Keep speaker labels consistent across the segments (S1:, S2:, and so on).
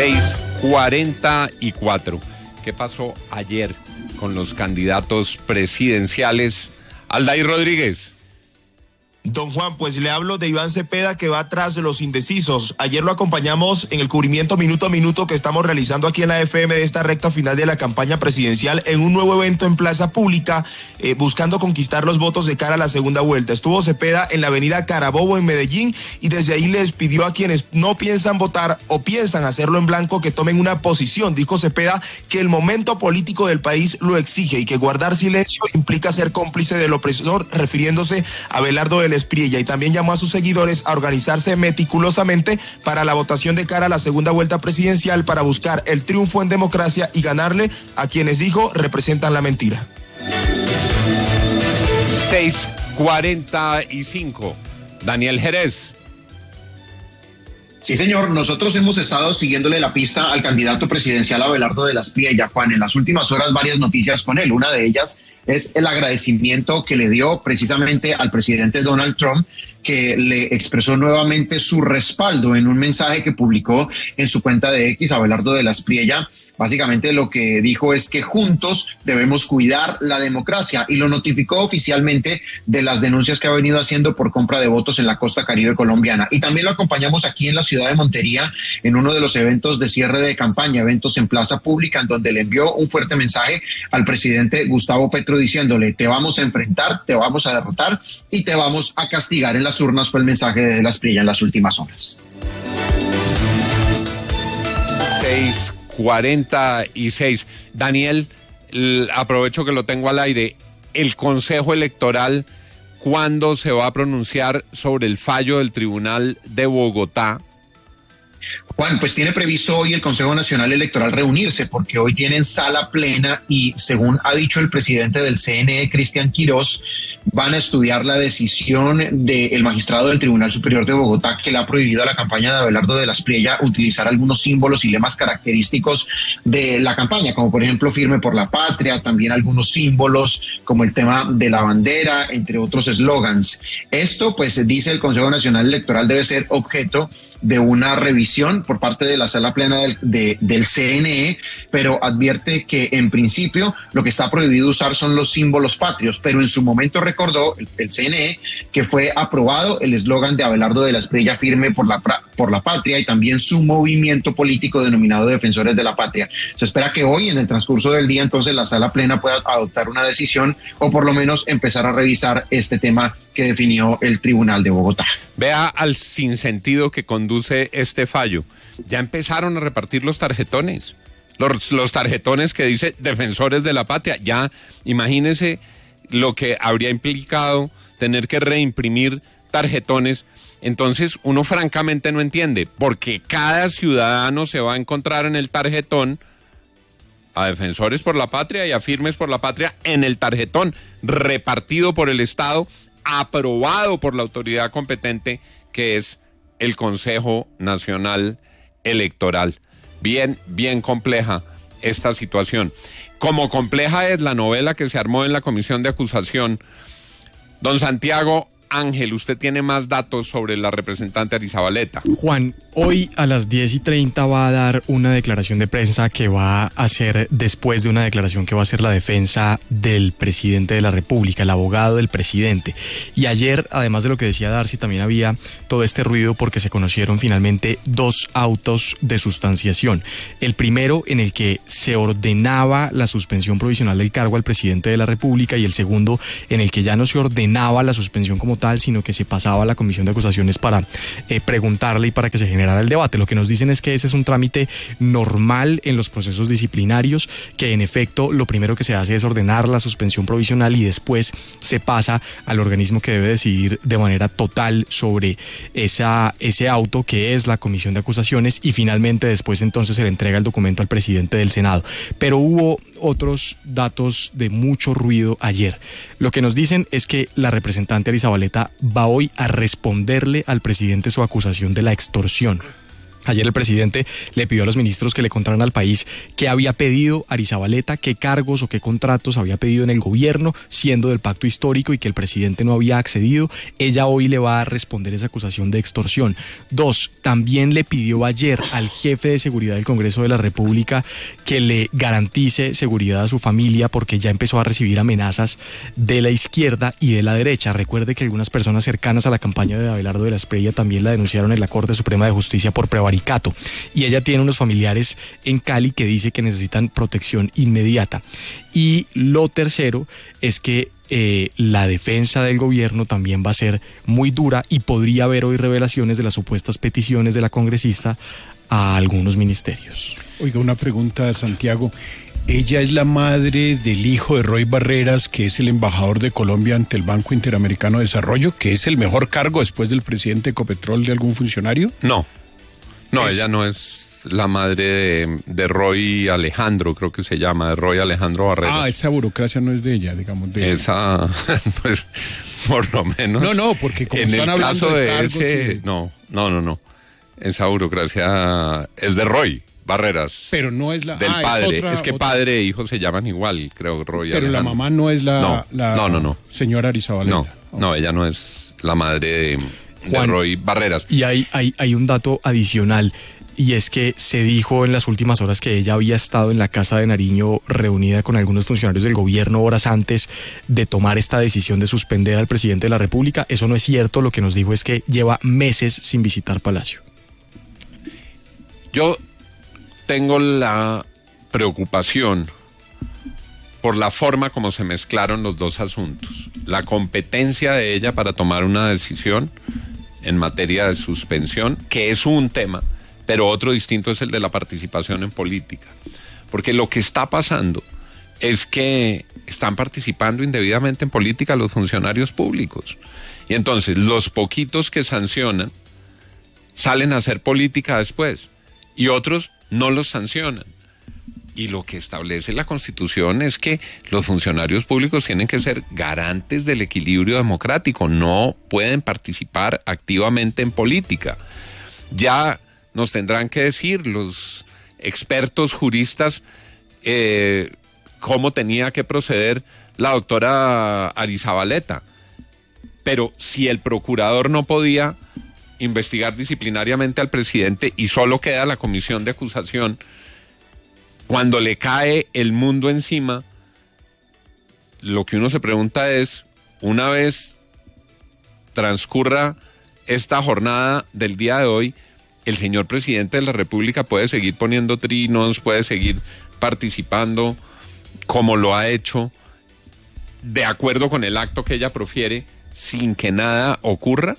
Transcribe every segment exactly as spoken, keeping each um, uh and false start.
S1: seis cuarenta y cuatro. ¿Qué pasó ayer con los candidatos presidenciales? Aldair Rodríguez.
S2: Don Juan, pues le hablo de Iván Cepeda, que va atrás de los indecisos. Ayer lo acompañamos en el cubrimiento minuto a minuto que estamos realizando aquí en la F M de esta recta final de la campaña presidencial en un nuevo evento en Plaza Pública, eh, buscando conquistar los votos de cara a la segunda vuelta. Estuvo Cepeda en la avenida Carabobo en Medellín y desde ahí les pidió a quienes no piensan votar o piensan hacerlo en blanco que tomen una posición. Dijo Cepeda que el momento político del país lo exige y que guardar silencio implica ser cómplice del opresor, refiriéndose a Abelardo de Espriella, y también llamó a sus seguidores a organizarse meticulosamente para la votación de cara a la segunda vuelta presidencial para buscar el triunfo en democracia y ganarle a quienes dijo representan la mentira.
S1: seis cuarenta y cinco. Daniel Jerez.
S3: Sí, señor, nosotros hemos estado siguiéndole la pista al candidato presidencial Abelardo de Espriella, Juan. En las últimas horas varias noticias con él. Una de ellas es el agradecimiento que le dio precisamente al presidente Donald Trump, que le expresó nuevamente su respaldo en un mensaje que publicó en su cuenta de X. Abelardo de Espriella básicamente lo que dijo es que juntos debemos cuidar la democracia y lo notificó oficialmente de las denuncias que ha venido haciendo por compra de votos en la costa caribe colombiana. Y también lo acompañamos aquí en la ciudad de Montería en uno de los eventos de cierre de campaña, eventos en Plaza Pública, en donde le envió un fuerte mensaje al presidente Gustavo Petro diciéndole: te vamos a enfrentar, te vamos a derrotar y te vamos a castigar en las urnas. Fue el mensaje de Espriella en las últimas horas.
S1: seis cuarenta y seis. Daniel, aprovecho que lo tengo al aire. El Consejo Electoral, ¿cuándo se va a pronunciar sobre el fallo del Tribunal de Bogotá?
S3: Juan, pues tiene previsto hoy el Consejo Nacional Electoral reunirse, porque hoy tienen sala plena y, según ha dicho el presidente del C N E, Cristian Quirós, van a estudiar la decisión del magistrado del Tribunal Superior de Bogotá que le ha prohibido a la campaña de Abelardo de Espriella utilizar algunos símbolos y lemas característicos de la campaña, como por ejemplo Firme por la Patria, también algunos símbolos como el tema de la bandera, entre otros eslogans. Esto, pues dice el Consejo Nacional Electoral, debe ser objeto de una revisión por parte de la sala plena del, de, del C N E, pero advierte que en principio lo que está prohibido usar son los símbolos patrios, pero en su momento recordó el, el C N E que fue aprobado el eslogan de Abelardo de Espriella, Firme por la, por la Patria, y también su movimiento político denominado Defensores de la Patria. Se espera que hoy, en el transcurso del día, entonces la sala plena pueda adoptar una decisión o por lo menos empezar a revisar este tema que definió el Tribunal de Bogotá.
S1: Vea al sinsentido que conduce este fallo. Ya empezaron a repartir los tarjetones, los, los tarjetones que dice Defensores de la Patria. Ya imagínense lo que habría implicado tener que reimprimir tarjetones. Entonces uno francamente no entiende, porque cada ciudadano se va a encontrar en el tarjetón a Defensores por la Patria y a Firmes por la Patria en el tarjetón, repartido por el Estado, aprobado por la autoridad competente, que es el Consejo Nacional Electoral. Bien, bien compleja esta situación. Como compleja es la novela que se armó en la comisión de acusación. Don Santiago Ángel, usted tiene más datos sobre la representante Arizabaleta.
S4: Juan, hoy a las diez y treinta va a dar una declaración de prensa que va a hacer después de una declaración que va a hacer la defensa del presidente de la República, el abogado del presidente. Y ayer, además de lo que decía Darcy, también había todo este ruido porque se conocieron finalmente dos autos de sustanciación. El primero, en el que se ordenaba la suspensión provisional del cargo al presidente de la República, y el segundo, en el que ya no se ordenaba la suspensión como tal, sino que se pasaba a la comisión de acusaciones para eh, preguntarle y para que se generara el debate. Lo que nos dicen es que ese es un trámite normal en los procesos disciplinarios, que en efecto lo primero que se hace es ordenar la suspensión provisional y después se pasa al organismo que debe decidir de manera total sobre esa, ese auto, que es la comisión de acusaciones, y finalmente después entonces se le entrega el documento al presidente del Senado. Pero hubo otros datos de mucho ruido ayer. Lo que nos dicen es que la representante Arizabaleta va hoy a responderle al presidente su acusación de la extorsión. Ayer el presidente le pidió a los ministros que le contaran al país qué había pedido Arrizabalaeta, qué cargos o qué contratos había pedido en el gobierno, siendo del pacto histórico, y que el presidente no había accedido. Ella hoy le va a responder esa acusación de extorsión. Dos, también le pidió ayer al jefe de seguridad del Congreso de la República que le garantice seguridad a su familia, porque ya empezó a recibir amenazas de la izquierda y de la derecha. Recuerde que algunas personas cercanas a la campaña de Abelardo de la Espriella también la denunciaron en la Corte Suprema de Justicia por prevaricato. Y ella tiene unos familiares en Cali que dice que necesitan protección inmediata. Y lo tercero es que eh, la defensa del gobierno también va a ser muy dura, y podría haber hoy revelaciones de las supuestas peticiones de la congresista a algunos ministerios.
S5: Oiga, una pregunta, Santiago. Ella es la madre del hijo de Roy Barreras, que es el embajador de Colombia ante el Banco Interamericano de Desarrollo, que es el mejor cargo después del presidente de Ecopetrol de algún funcionario.
S1: No. No,
S5: Es-
S1: ella no es la madre de, de Roy Alejandro, creo que se llama, de Roy Alejandro Barreras.
S5: Ah, esa burocracia no es de ella, digamos. De
S1: Esa, pues, por lo menos.
S5: No, no, porque como
S1: en
S5: están
S1: el
S5: hablando
S1: caso
S5: de
S1: de
S5: cargos
S1: ese,
S5: y-
S1: no, no, no, no. Esa burocracia es de Roy Barreras.
S5: Pero no es la...
S1: Del
S5: ah, es
S1: padre. Es,
S5: otra-
S1: que
S5: otra-
S1: padre e hijo se llaman igual, creo, Roy
S5: Pero la
S1: Alejandro.
S5: mamá no es la,
S1: No,
S5: la
S1: no, no, no.
S5: señora Arrizabalaeta.
S1: No, no, ella no es la madre de, de
S4: Juan,
S1: Roy Barreras.
S4: Y hay, hay, hay un dato adicional, y es que se dijo en las últimas horas que ella había estado en la Casa de Nariño reunida con algunos funcionarios del gobierno horas antes de tomar esta decisión de suspender al presidente de la República. Eso no es cierto. Lo que nos dijo es que lleva meses sin visitar Palacio.
S1: Yo tengo la preocupación por la forma como se mezclaron los dos asuntos. La competencia de ella para tomar una decisión en materia de suspensión, que es un tema, pero otro distinto es el de la participación en política. Porque lo que está pasando es que están participando indebidamente en política los funcionarios públicos. Y entonces los poquitos que sancionan salen a hacer política después, y otros no los sancionan. Y lo que establece la Constitución es que los funcionarios públicos tienen que ser garantes del equilibrio democrático, no pueden participar activamente en política. Ya nos tendrán que decir los expertos juristas eh, cómo tenía que proceder la doctora Arrizabalaeta. Pero si el procurador no podía investigar disciplinariamente al presidente y solo queda la comisión de acusación, cuando le cae el mundo encima, lo que uno se pregunta es, una vez transcurra esta jornada del día de hoy, el señor presidente de la República puede seguir poniendo trinos, puede seguir participando como lo ha hecho, de acuerdo con el acto que ella profiere, sin que nada ocurra.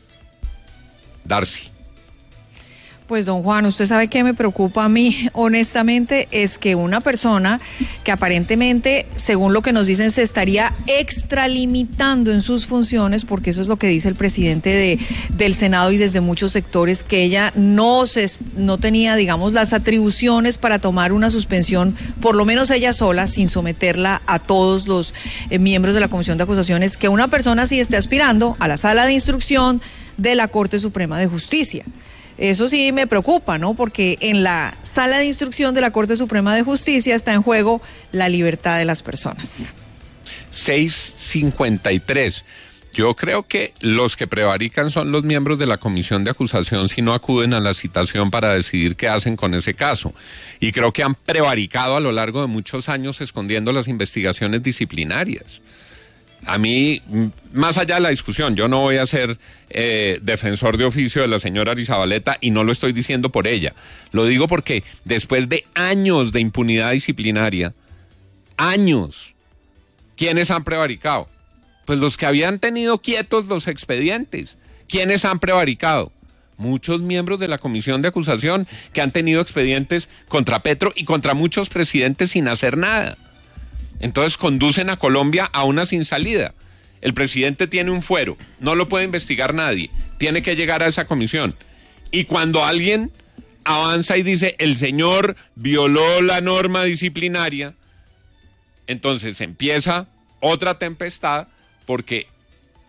S1: Darcy.
S6: Pues don Juan, usted sabe que me preocupa a mí, honestamente, es que una persona que aparentemente, según lo que nos dicen, se estaría extralimitando en sus funciones, porque eso es lo que dice el presidente de, del Senado y desde muchos sectores, que ella no, se, no tenía, digamos, las atribuciones para tomar una suspensión, por lo menos ella sola, sin someterla a todos los eh, miembros de la Comisión de Acusaciones, que una persona sí esté aspirando a la sala de instrucción de la Corte Suprema de Justicia. Eso sí me preocupa, ¿no? Porque en la sala de instrucción de la Corte Suprema de Justicia está en juego la libertad de las personas.
S1: seis cincuenta y tres. Yo creo que los que prevarican son los miembros de la comisión de acusación si no acuden a la citación para decidir qué hacen con ese caso. Y creo que han prevaricado a lo largo de muchos años escondiendo las investigaciones disciplinarias. A mí, más allá de la discusión, yo no voy a ser eh, defensor de oficio de la señora Arrizabalaeta y no lo estoy diciendo por ella. Lo digo porque después de años de impunidad disciplinaria, años, ¿quiénes han prevaricado? Pues los que habían tenido quietos los expedientes. ¿Quiénes han prevaricado? Muchos miembros de la comisión de acusación que han tenido expedientes contra Petro y contra muchos presidentes sin hacer nada. Entonces conducen a Colombia a una sin salida. El presidente tiene un fuero, no lo puede investigar nadie, tiene que llegar a esa comisión. Y cuando alguien avanza y dice, el señor violó la norma disciplinaria, entonces empieza otra tempestad, porque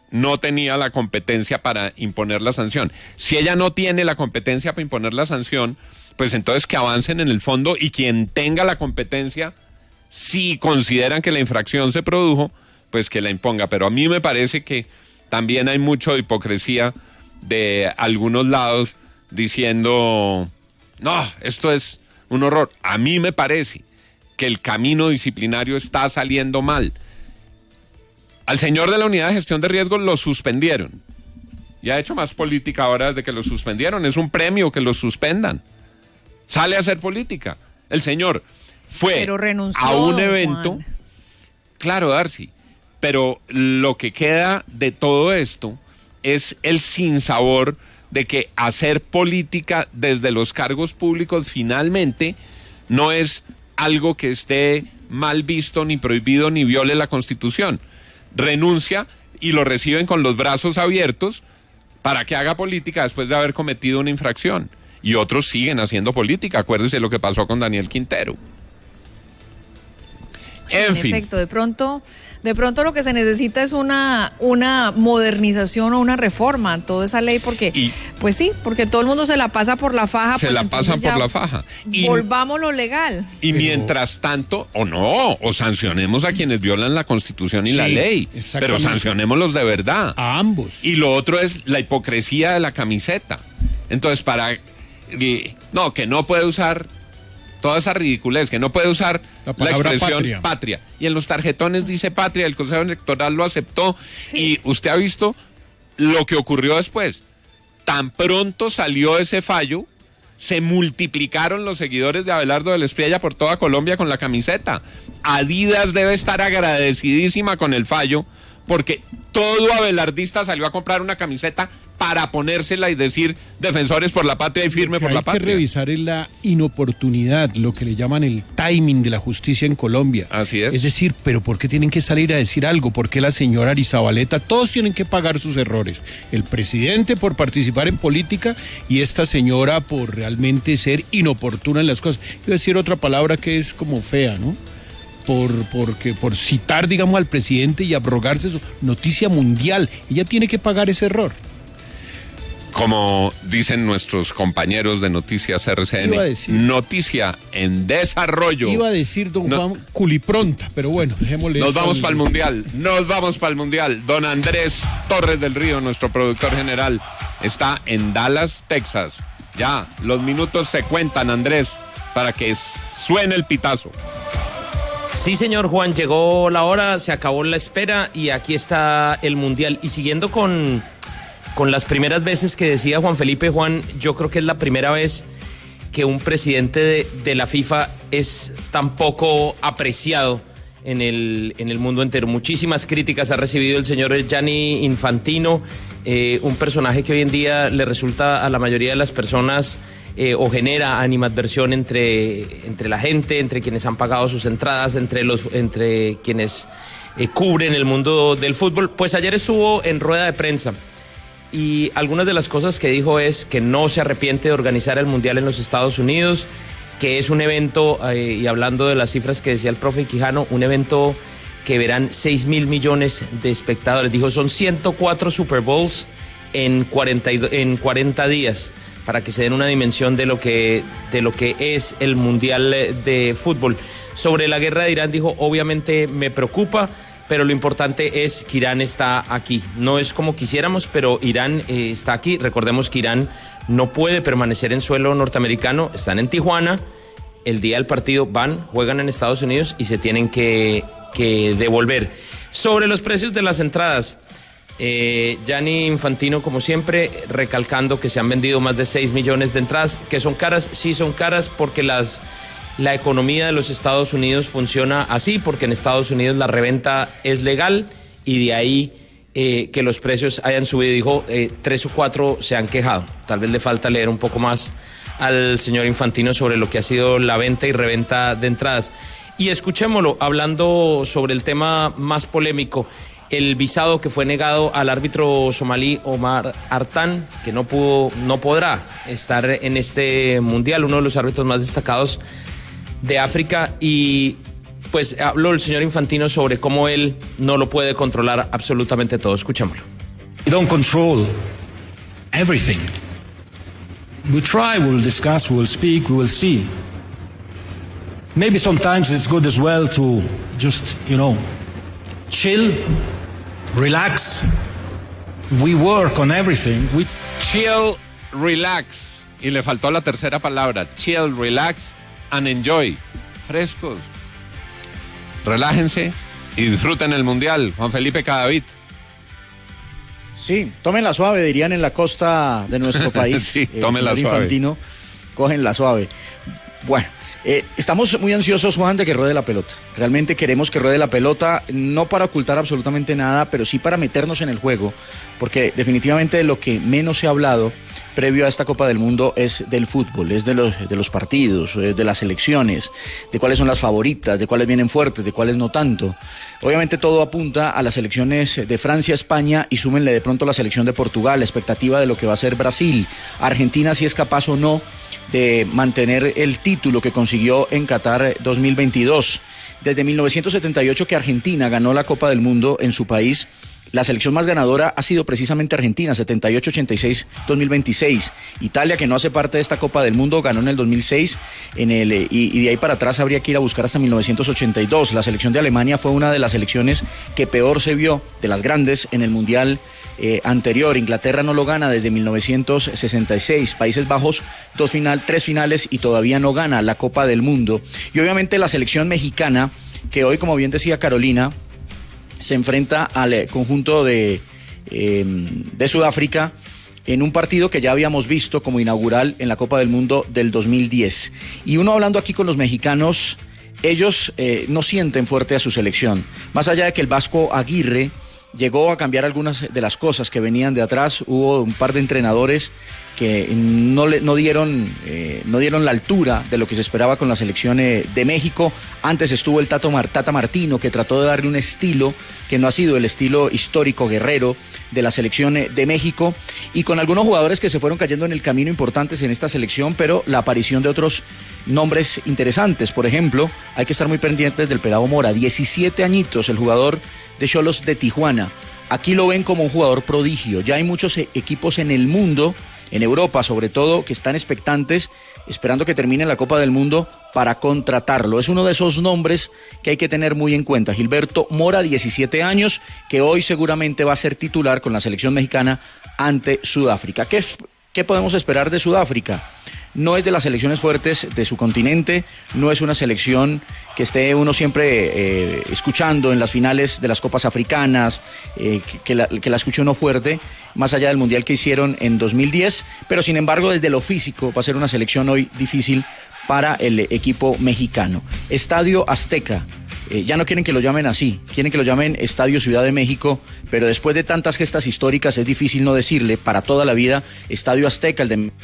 S1: no tenía la competencia para imponer la sanción. Si ella no tiene la competencia para imponer la sanción, pues entonces que avancen en el fondo y quien tenga la competencia, si consideran que la infracción se produjo, pues que la imponga. Pero a mí me parece que también hay mucha hipocresía de algunos lados diciendo, no, esto es un horror. A mí me parece que el camino disciplinario está saliendo mal. Al señor de la Unidad de Gestión de Riesgos lo suspendieron. Y ha hecho más política ahora desde que lo suspendieron. Es un premio que lo suspendan. Sale a hacer política. El señor fue
S6: pero renunció,
S1: a un evento.
S6: Juan.
S1: Claro, Darcy. Pero lo que queda de todo esto es el sinsabor de que hacer política desde los cargos públicos finalmente no es algo que esté mal visto, ni prohibido, ni viole la Constitución. Renuncia y lo reciben con los brazos abiertos para que haga política después de haber cometido una infracción. Y otros siguen haciendo política. Acuérdese lo que pasó con Daniel Quintero.
S6: Sí,
S1: en
S6: en
S1: fin.
S6: efecto, de pronto, de pronto lo que se necesita es una, una modernización o una reforma en toda esa ley, porque,
S1: Y-
S6: pues sí, porque todo el mundo se la pasa por la faja.
S1: Se
S6: pues
S1: la
S6: entonces
S1: pasan por
S6: ya
S1: la faja. Y-
S6: volvamos lo legal.
S1: Y mientras tanto, o no, o sancionemos a quienes violan la Constitución y
S5: Sí,
S1: la ley, pero
S5: exactamente.
S1: sancionémoslos de verdad.
S5: A ambos.
S1: Y lo otro es la hipocresía de la camiseta. Entonces, para... y- no, que no puede usar toda esa ridiculez, que no puede usar
S5: La
S1: la,
S5: palabra
S1: expresión
S5: patria.
S1: patria. Y en los tarjetones dice patria, el Consejo Electoral lo aceptó. Y usted ha visto lo que ocurrió después. Tan pronto salió ese fallo, se multiplicaron los seguidores de Abelardo del Espriella por toda Colombia con la camiseta. Adidas debe estar agradecidísima con el fallo, porque todo abelardista salió a comprar una camiseta para ponérsela y decir defensores por la patria y firme
S5: Lo que
S1: por la
S5: hay que
S1: patria.
S5: revisar es la inoportunidad, lo que le llaman el timing de la justicia en Colombia.
S1: Así es.
S5: Es decir, pero ¿por qué tienen que salir a decir algo? ¿Por qué la señora Arizabaleta? Todos tienen que pagar sus errores. El presidente por participar en política y esta señora por realmente ser inoportuna en las cosas. Quiero decir otra palabra que es como fea, ¿no? Por, porque, por citar, digamos, al presidente y abrogarse su noticia mundial. Ella tiene que pagar ese error.
S1: Como dicen nuestros compañeros de Noticias R C N,
S5: Iba a decir.
S1: noticia en desarrollo.
S5: Iba a decir don
S1: No.
S5: Juan culipronta, pero bueno, dejémosle
S1: Nos
S5: esto
S1: vamos
S5: al-
S1: para el Mundial, nos vamos para el Mundial. Don Andrés Torres del Río, nuestro productor general, está en Dallas, Texas. Ya, los minutos se cuentan, Andrés, para que suene el pitazo.
S7: Sí, señor Juan, llegó la hora, se acabó la espera y aquí está el Mundial. Y siguiendo con, con las primeras veces que decía Juan Felipe, Juan, yo creo que es la primera vez que un presidente de, de la FIFA es tan poco apreciado en el, en el mundo entero. Muchísimas críticas ha recibido el señor Gianni Infantino, eh, un personaje que hoy en día le resulta a la mayoría de las personas eh, o genera animadversión entre, entre la gente, entre quienes han pagado sus entradas, entre, los, entre quienes eh, cubren el mundo del fútbol. Pues ayer estuvo en rueda de prensa y algunas de las cosas que dijo es que no se arrepiente de organizar el Mundial en los Estados Unidos, que es un evento, eh, y hablando de las cifras que decía el profe Quijano, un evento que verán seis mil millones de espectadores. Dijo, son ciento cuatro Super Bowls en cuarenta, en cuarenta días, para que se den una dimensión de lo que, de lo que es el Mundial de Fútbol. Sobre la guerra de Irán dijo, obviamente me preocupa, pero lo importante es que Irán está aquí. No es como quisiéramos, pero Irán eh, está aquí. Recordemos que Irán no puede permanecer en suelo norteamericano, están en Tijuana, el día del partido van, juegan en Estados Unidos y se tienen que, que devolver. Sobre los precios de las entradas, eh, Gianni Infantino, como siempre, recalcando que se han vendido más de seis millones de entradas, que son caras, sí son caras porque las... La economía de los Estados Unidos funciona así, porque en Estados Unidos la reventa es legal y de ahí eh, que los precios hayan subido. Dijo, eh, tres o cuatro se han quejado. Tal vez le falta leer un poco más al señor Infantino sobre lo que ha sido la venta y reventa de entradas. Y escuchémoslo hablando sobre el tema más polémico, el visado que fue negado al árbitro somalí Omar Artan, que no pudo, no podrá estar en este mundial, uno de los árbitros más destacados de África, y pues habló el señor Infantino sobre cómo él no lo puede controlar absolutamente todo. Escuchémoslo.
S8: We don't control everything. We try, we will discuss, we will speak, we will see. Maybe sometimes it's good as well to just, you know, chill, relax. We work on everything. We
S1: chill, relax. Y le faltó la tercera palabra. Chill, relax and enjoy. Frescos. Relájense y disfruten el Mundial. Juan Felipe Cadavid.
S9: Sí, tómenla suave, dirían en la costa de nuestro país.
S1: Sí, tómenla suave.
S9: Infantino, cógenla suave. Bueno, eh, estamos muy ansiosos, Juan, de que ruede la pelota. Realmente queremos que ruede la pelota, no para ocultar absolutamente nada, pero sí para meternos en el juego, porque definitivamente lo que menos se ha hablado previo a esta Copa del Mundo es del fútbol, es de los, de los partidos, de las selecciones, de cuáles son las favoritas, de cuáles vienen fuertes, de cuáles no tanto. Obviamente todo apunta a las selecciones de Francia, España y súmenle de pronto la selección de Portugal, la expectativa de lo que va a ser Brasil, Argentina si es capaz o no de mantener el título que consiguió en Qatar dos mil veintidós. Desde mil novecientos setenta y ocho que Argentina ganó la Copa del Mundo en su país, la selección más ganadora ha sido precisamente Argentina, setenta y ocho, ochenta y seis, dos mil veintiséis. Italia, que no hace parte de esta Copa del Mundo, ganó en el dos mil seis en el, y, y de ahí para atrás habría que ir a buscar hasta mil novecientos ochenta y dos. La selección de Alemania fue una de las selecciones que peor se vio de las grandes en el Mundial eh, anterior. Inglaterra no lo gana desde mil novecientos sesenta y seis. Países Bajos, dos final, tres finales y todavía no gana la Copa del Mundo. Y obviamente la selección mexicana, que hoy, como bien decía Carolina, se enfrenta al conjunto de, eh, de Sudáfrica en un partido que ya habíamos visto como inaugural en la Copa del Mundo del dos mil diez. Y uno hablando aquí con los mexicanos, ellos eh, no sienten fuerte a su selección. Más allá de que el Vasco Aguirre llegó a cambiar algunas de las cosas que venían de atrás, hubo un par de entrenadores que no, le, no, dieron, eh, no dieron la altura de lo que se esperaba con la selección eh, de México. Antes estuvo el Tato Mar, Tata Martino, que trató de darle un estilo que no ha sido el estilo histórico guerrero de la selección eh, de México, y con algunos jugadores que se fueron cayendo en el camino importantes en esta selección, pero la aparición de otros nombres interesantes. Por ejemplo, hay que estar muy pendientes del Pelado Mora, diecisiete añitos, el jugador de Xolos de Tijuana. Aquí lo ven como un jugador prodigio. Ya hay muchos e- equipos en el mundo, en Europa sobre todo, que están expectantes, esperando que termine la Copa del Mundo para contratarlo. Es uno de esos nombres que hay que tener muy en cuenta. Gilberto Mora, diecisiete años, que hoy seguramente va a ser titular con la selección mexicana ante Sudáfrica. ¿Qué, qué podemos esperar de Sudáfrica? No es de las selecciones fuertes de su continente, no es una selección que esté uno siempre eh, escuchando en las finales de las Copas Africanas, eh, que, que, la, que la escuche uno fuerte, más allá del Mundial que hicieron en dos mil diez, pero sin embargo desde lo físico va a ser una selección hoy difícil para el equipo mexicano. Estadio Azteca. Eh, ya no quieren que lo llamen así, quieren que lo llamen Estadio Ciudad de México, pero después de tantas gestas históricas es difícil no decirle para toda la vida Estadio Azteca, el de...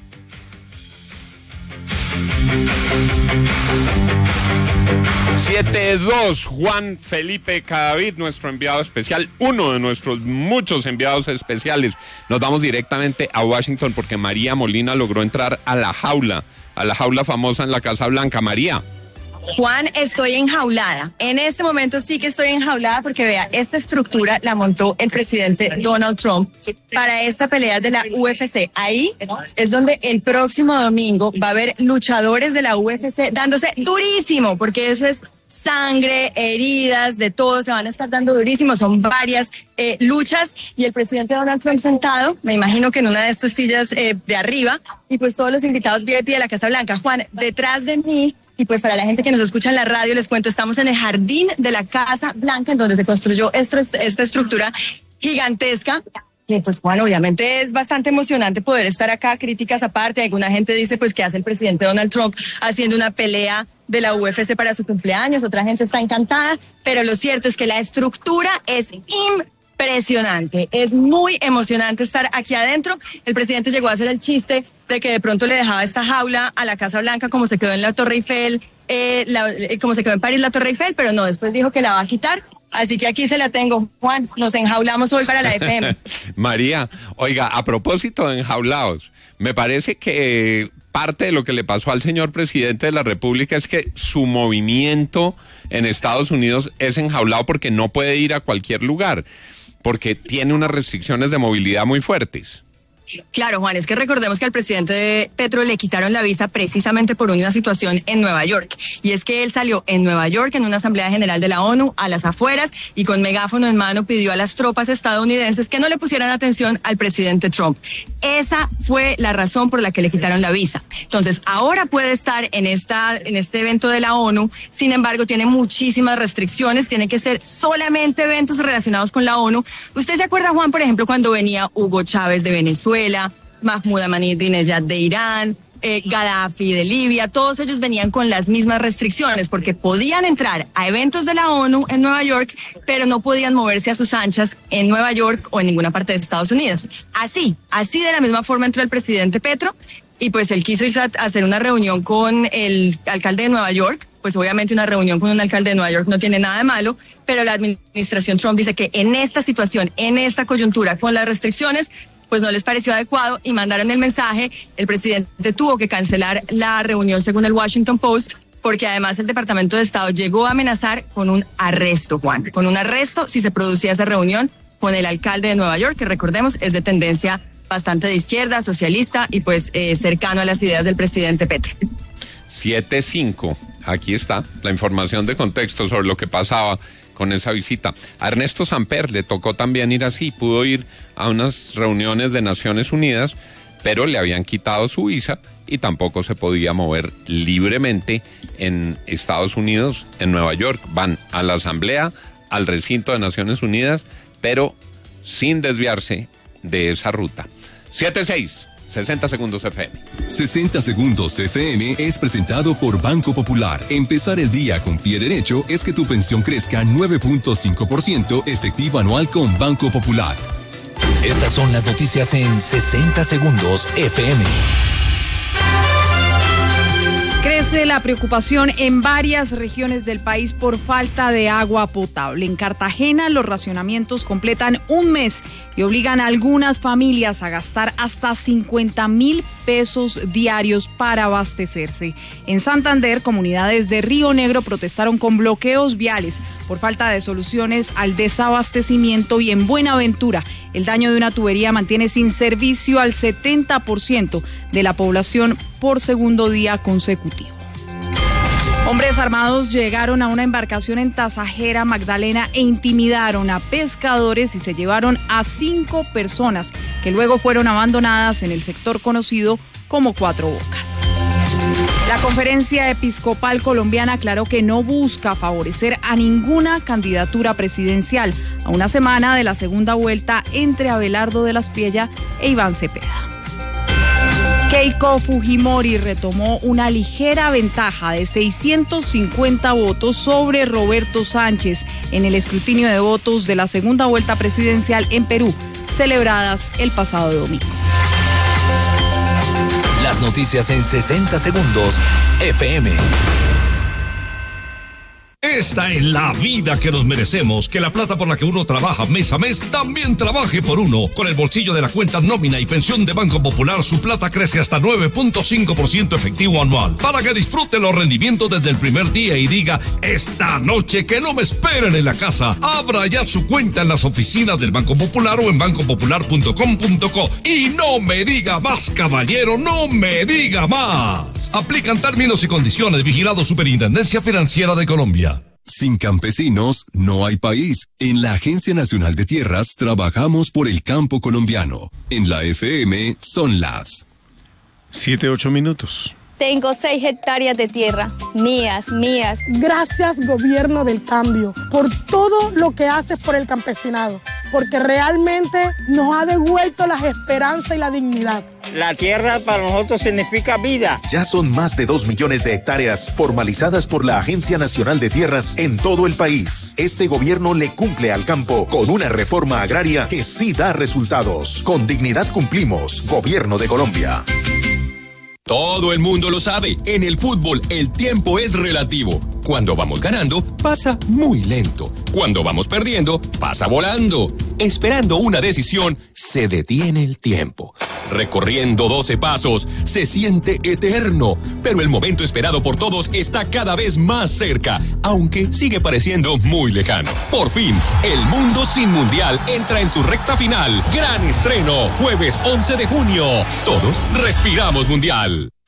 S1: siete dos, Juan Felipe Cadavid, nuestro enviado especial, uno de nuestros muchos enviados especiales. Nos vamos directamente a Washington porque María Molina logró entrar a la jaula, a la jaula famosa en la Casa Blanca. María.
S10: Juan, estoy enjaulada. En este momento sí que estoy enjaulada porque vea, esta estructura la montó el presidente Donald Trump para esta pelea de la U F C. Ahí es donde el próximo domingo va a haber luchadores de la U F C dándose durísimo, porque eso es sangre, heridas, de todo, se van a estar dando durísimo, son varias eh, luchas, y el presidente Donald Trump sentado, me imagino que en una de estas sillas eh, de arriba, y pues todos los invitados V I P de la Casa Blanca. Juan, detrás de mí, y pues para la gente que nos escucha en la radio, les cuento, estamos en el jardín de la Casa Blanca, en donde se construyó esta, esta estructura gigantesca. Y pues Juan, obviamente es bastante emocionante poder estar acá, críticas aparte. Alguna gente dice pues que hace el presidente Donald Trump haciendo una pelea de la U F C para su cumpleaños, otra gente está encantada, pero lo cierto es que la estructura es impresionante, es muy emocionante estar aquí adentro. El presidente llegó a hacer el chiste de que de pronto le dejaba esta jaula a la Casa Blanca como se quedó en la Torre Eiffel, eh, la, eh, como se quedó en París la Torre Eiffel, pero no, después dijo que la va a quitar. Así que aquí se la tengo. Juan, nos enjaulamos hoy para la F M.
S1: María, oiga, a propósito de enjaulados, me parece que parte de lo que le pasó al señor presidente de la República es que su movimiento en Estados Unidos es enjaulado porque no puede ir a cualquier lugar. porque tiene unas restricciones de movilidad muy fuertes.
S10: Claro, Juan, es que recordemos que al presidente Petro le quitaron la visa precisamente por una situación en Nueva York. Y es que él salió en Nueva York en una asamblea general de la ONU a las afueras y con megáfono en mano pidió a las tropas estadounidenses que no le pusieran atención al presidente Trump. Esa fue la razón por la que le quitaron la visa. Entonces, ahora puede estar en esta, en este evento de la ONU, sin embargo, tiene muchísimas restricciones, tiene que ser solamente eventos relacionados con la ONU. ¿Usted se acuerda, Juan, por ejemplo, cuando venía Hugo Chávez de Venezuela, Mahmoud Ahmadinejad de Irán, eh, Gaddafi de Libia? Todos ellos venían con las mismas restricciones porque podían entrar a eventos de la ONU en Nueva York, pero no podían moverse a sus anchas en Nueva York o en ninguna parte de Estados Unidos. Así, así de la misma forma entró el presidente Petro y pues él quiso ir a hacer una reunión con el alcalde de Nueva York. Pues obviamente una reunión con un alcalde de Nueva York no tiene nada de malo, pero la administración Trump dice que en esta situación, en esta coyuntura, con las restricciones, pues no les pareció adecuado y mandaron el mensaje. El presidente tuvo que cancelar la reunión según el Washington Post, porque además el Departamento de Estado llegó a amenazar con un arresto, Juan, con un arresto si se producía esa reunión con el alcalde de Nueva York, que recordemos es de tendencia bastante de izquierda, socialista y pues eh, cercano a las ideas del presidente Petro.
S1: siete cinco, aquí está la información de contexto sobre lo que pasaba con esa visita. A Ernesto Samper le tocó también ir así, pudo ir a unas reuniones de Naciones Unidas, pero le habían quitado su visa y tampoco se podía mover libremente en Estados Unidos, en Nueva York. Van a la asamblea, al recinto de Naciones Unidas, pero sin desviarse de esa ruta. siete seis, sesenta segundos F M.
S11: sesenta segundos F M es presentado por Banco Popular. Empezar el día con pie derecho es que tu pensión crezca nueve punto cinco por ciento efectivo anual con Banco Popular.
S12: Estas son las noticias en sesenta segundos F M.
S13: Crece la preocupación en varias regiones del país por falta de agua potable. En Cartagena, los racionamientos completan un mes y obligan a algunas familias a gastar hasta cincuenta mil pesos diarios para abastecerse. En Santander, comunidades de Río Negro protestaron con bloqueos viales por falta de soluciones al desabastecimiento, y en Buenaventura, el daño de una tubería mantiene sin servicio al setenta por ciento de la población por segundo día consecutivo. Hombres armados llegaron a una embarcación en Tasajera, Magdalena, e intimidaron a pescadores y se llevaron a cinco personas que luego fueron abandonadas en el sector conocido como Cuatro Bocas. La Conferencia Episcopal Colombiana aclaró que no busca favorecer a ninguna candidatura presidencial a una semana de la segunda vuelta entre Abelardo de la Espriella e Iván Cepeda. Keiko Fujimori retomó una ligera ventaja de seiscientos cincuenta votos sobre Roberto Sánchez en el escrutinio de votos de la segunda vuelta presidencial en Perú, celebradas el pasado domingo.
S12: Las noticias en sesenta segundos F M.
S14: Esta es la vida que nos merecemos, que la plata por la que uno trabaja mes a mes también trabaje por uno. Con el bolsillo de la cuenta nómina y pensión de Banco Popular, su plata crece hasta nueve punto cinco por ciento efectivo anual, para que disfrute los rendimientos desde el primer día y diga: esta noche que no me esperen en la casa. Abra ya su cuenta en las oficinas del Banco Popular o en banco popular punto com punto co. Y no me diga más, caballero, no me diga más. Aplican términos y condiciones. Vigilado Superintendencia Financiera de Colombia.
S11: Sin campesinos no hay país. En la Agencia Nacional de Tierras trabajamos por el campo colombiano. En la F M son las
S5: siete, ocho minutos.
S15: Tengo seis hectáreas de tierra, mías, mías.
S16: Gracias, Gobierno del Cambio, por todo lo que haces por el campesinado, porque realmente nos ha devuelto las esperanzas y la dignidad.
S17: La tierra para nosotros significa vida.
S18: Ya son más de dos millones de hectáreas formalizadas por la Agencia Nacional de Tierras en todo el país. Este gobierno le cumple al campo con una reforma agraria que sí da resultados. Con dignidad cumplimos. Gobierno de Colombia.
S11: Todo el mundo lo sabe, en el fútbol el tiempo es relativo. Cuando vamos ganando, pasa muy lento. Cuando vamos perdiendo, pasa volando. Esperando una decisión, se detiene el tiempo.
S19: recorriendo doce pasos. Se siente eterno, pero el momento esperado por todos está cada vez más cerca, aunque sigue pareciendo muy lejano. Por fin, El Mundo Sin Mundial entra en su recta final. Gran estreno, jueves once de junio. Todos respiramos mundial.